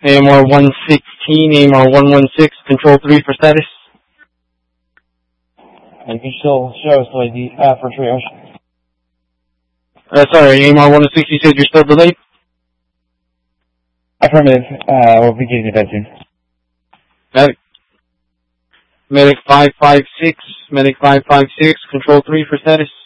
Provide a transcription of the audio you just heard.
AMR 116, AMR 116, control 3 for status. You can still show us the ID for triage. Sorry, AMR 116, you said you're still delayed? Affirmative. We'll be getting to bed soon. Medic. Medic 556, Medic 556, control 3 for status.